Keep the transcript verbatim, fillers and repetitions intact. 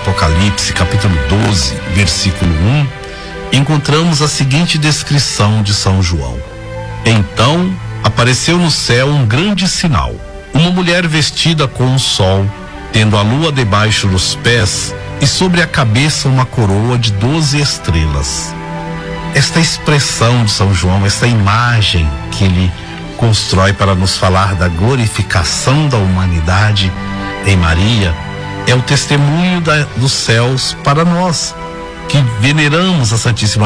Apocalipse, capítulo doze, versículo um, encontramos a seguinte descrição de São João. Então apareceu no céu um grande sinal, uma mulher vestida com o sol, tendo a lua debaixo dos pés e sobre a cabeça uma coroa de doze estrelas. Esta expressão de São João, esta imagem que ele constrói para nos falar da glorificação da humanidade em Maria, é o testemunho da, dos céus para nós, que veneramos a Santíssima